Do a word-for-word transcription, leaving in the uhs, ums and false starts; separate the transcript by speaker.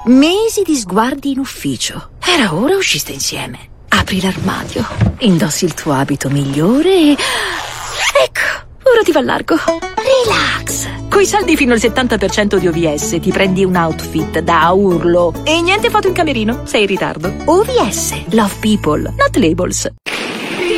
Speaker 1: Mesi di sguardi in ufficio. Era ora usciste insieme. Apri l'armadio, indossi il tuo abito migliore e... ecco, ora ti va largo. Relax. Coi saldi fino al settanta per cento di O V S ti prendi un outfit da urlo. E niente foto in camerino, sei in ritardo. O V S, love people, not labels.